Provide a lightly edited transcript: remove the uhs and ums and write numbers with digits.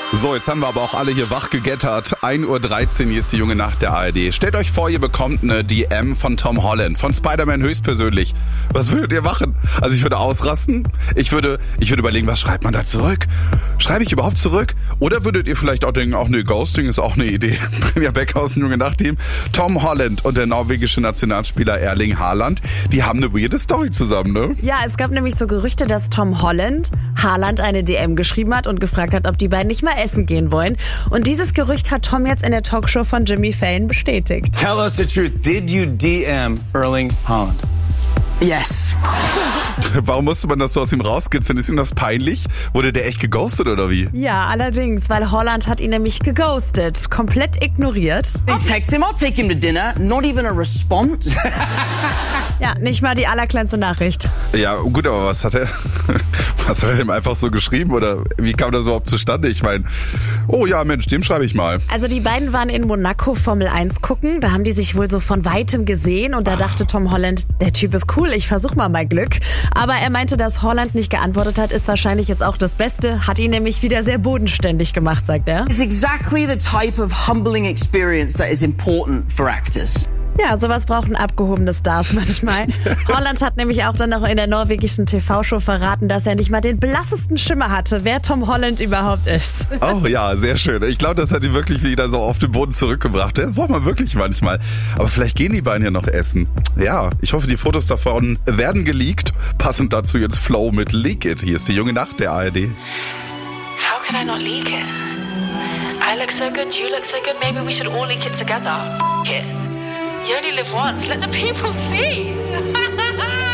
So, jetzt haben wir aber auch alle hier wach gegettert. 1:13 Uhr, hier ist die junge Nacht der ARD. Stellt euch vor, ihr bekommt eine DM von Tom Holland, von Spider-Man höchstpersönlich. Was würdet ihr machen? Also ich würde ausrasten. Ich würde überlegen, was schreibt man da zurück? Schreibe ich überhaupt zurück? Oder würdet ihr vielleicht auch denken, ach nee, Ghosting ist auch eine Idee. Brinja Becker aus dem junge Nacht-Team. Tom Holland und der norwegische Nationalspieler Erling Haaland, die haben eine weirde Story zusammen, ne? Ja, es gab nämlich so Gerüchte, dass Tom Holland Haaland eine DM geschrieben hat und gefragt hat, ob die beiden nicht mal essen gehen wollen. Und dieses Gerücht hat Tom jetzt in der Talkshow von Jimmy Fallon bestätigt. Tell us the truth. Did you DM Erling Haaland? Yes. Warum musste man das so aus ihm rauskitzeln? Ist ihm das peinlich? Wurde der echt geghostet oder wie? Ja, allerdings, weil Haaland hat ihn nämlich geghostet, komplett ignoriert. I'll text him, I'll take him to dinner. Not even a response. Ja, nicht mal die allerkleinste Nachricht. Ja, gut, aber was hat er dem einfach so geschrieben oder wie kam das überhaupt zustande? Ich meine, oh ja, Mensch, dem schreibe ich mal. Also die beiden waren in Monaco Formel 1 gucken, da haben die sich wohl so von Weitem gesehen und da dachte Tom Holland, der Typ ist cool, ich versuch mal mein Glück. Aber er meinte, dass Haaland nicht geantwortet hat, ist wahrscheinlich jetzt auch das Beste, hat ihn nämlich wieder sehr bodenständig gemacht, sagt er. It's exactly the type of humbling experience that is important for actors. Ja, sowas brauchen abgehobene Stars manchmal. Haaland hat nämlich auch dann noch in der norwegischen TV-Show verraten, dass er nicht mal den blassesten Schimmer hatte, wer Tom Holland überhaupt ist. Oh ja, sehr schön. Ich glaube, das hat ihn wirklich wieder so auf den Boden zurückgebracht. Das braucht man wirklich manchmal. Aber vielleicht gehen die beiden ja noch essen. Ja, ich hoffe, die Fotos davon werden geleakt. Passend dazu jetzt Flow mit Leak It. Hier ist die junge Nacht der ARD. How could I not leak it? I look so good, you look so good, maybe we should all leak it together. F*** it. You only live once, let the people see.